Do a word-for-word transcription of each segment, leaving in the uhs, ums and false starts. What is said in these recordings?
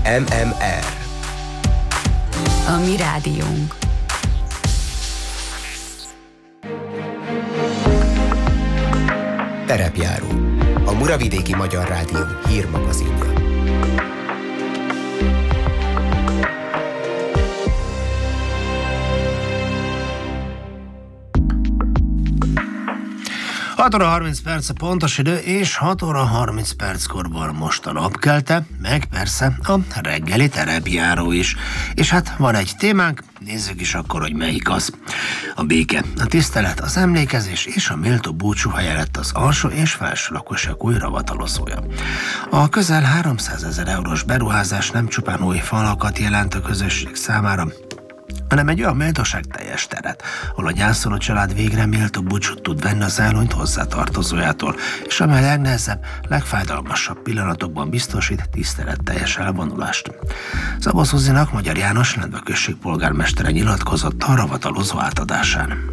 em em er. A mi rádiónk. Terepjáró. A Muravidéki Magyar Rádió hírmagazinja. hat óra harminc perc a pontos idő, és hat óra harminc perckor van most a napkelte, meg persze a reggeli terepjáró is. És hát van egy témánk, nézzük is akkor, hogy melyik az. A béke, a tisztelet, az emlékezés és a méltó búcsúhelye lett az alsó és felső lakosság új ravatalozója. A közel háromszázezer eurós beruházás nem csupán új falakat jelent a közösség számára, hanem egy olyan méltóságteljes teret, ahol a gyászoló család végre méltó búcsút tud venni az elhunyt hozzátartozójától, és amely legnehezebb, legfájdalmasabb pillanatokban biztosít tiszteletteljes elvonulást. Szabó Szuzinak Magyar János Lendva község polgármestere nyilatkozott a ravatalozó átadásán.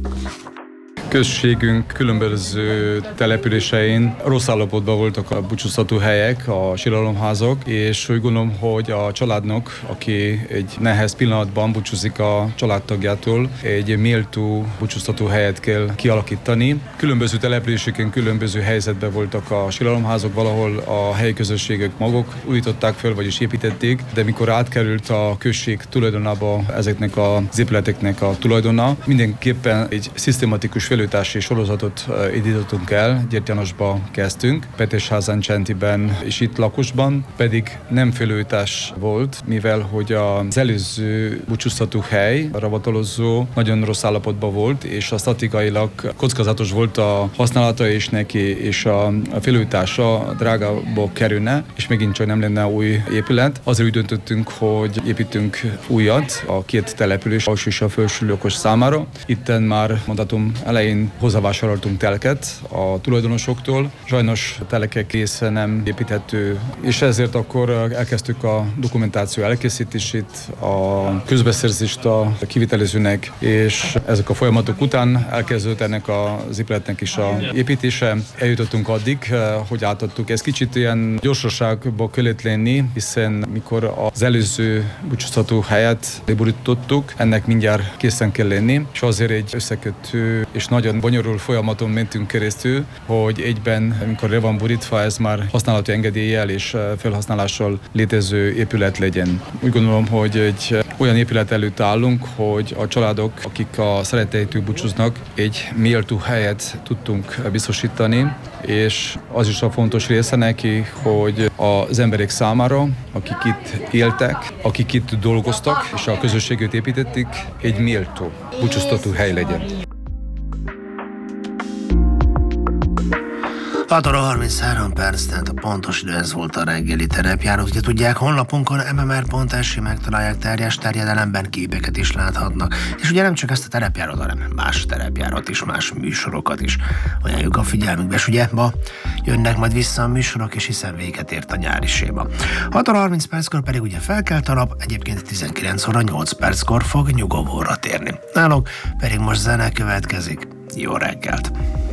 Községünk különböző településein rossz állapotban voltak a búcsúztató helyek, a síralomházak, és úgy gondolom, hogy a családnak, aki egy nehéz pillanatban búcsúzik a családtagjától, egy méltó búcsúztató helyet kell kialakítani. Különböző településeken különböző helyzetben voltak a síralomházak, valahol a helyi közösségek maguk újították fel, vagyis építették, de mikor átkerült a község tulajdonába ezeknek az épületeknek a tulajdona, mindenképpen egy szisztematikus felújítási sorozatot indítottunk el, Gyert Jánosba kezdtünk, Petésházán, Csentiben és itt Lakosban, pedig nem felújítás volt, mivel hogy az előző búcsúztató hely, a ravatalozó nagyon rossz állapotban volt, és a statikailag kockázatos volt a használata és neki, és a felújítása drágába kerülne, és megint csak nem lenne új épület. Azért úgy döntöttünk, hogy építünk újat a két település, alsó és a felső lakos számára. Itten már mondatom elején hozzávásároltunk telket a tulajdonosoktól. Sajnos a telekek része nem építhető, és ezért akkor elkezdtük a dokumentáció elkészítését, a közbeszerzést a kivitelezőnek, és ezek a folyamatok után elkezdődött ennek az épületnek is a építése. Eljutottunk addig, hogy átadtuk. Ez kicsit ilyen gyorsaságba kellett lenni, hiszen mikor az előző búcsúztató helyet leborítottuk, ennek mindjárt készen kell lenni, és azért egy összekötő és nagyon bonyolult folyamaton mentünk keresztül, hogy egyben, amikor le van borítva, ez már használati engedéllyel és felhasználással létező épület legyen. Úgy gondolom, hogy egy olyan épület előtt állunk, hogy a családok, akik a szeretteitől búcsúznak, egy méltó helyet tudtunk biztosítani, és az is a fontos része neki, hogy az emberek számára, akik itt éltek, akik itt dolgoztak, és a közösséget építették, egy méltó búcsúztató hely legyen. hat óra harminchárom perc, tehát a pontos idő, ez volt a reggeli terepjáró. Ugye tudják, honlapunkon em em er pont es i megtalálják teljes terjedelemben, képeket is láthatnak. És ugye nem csak ezt a terepjárót, hanem más terepjárót is, más műsorokat is ajánljuk a figyelmükbe. És ugye ma jönnek majd vissza a műsorok, és hiszen véget ért a nyári séma. hat óra harminc perckor pedig ugye felkelt a nap, egyébként tizenkilenc óra nyolc perckor fog nyugovóra térni. Nálunk pedig most zene következik. Jó reggelt!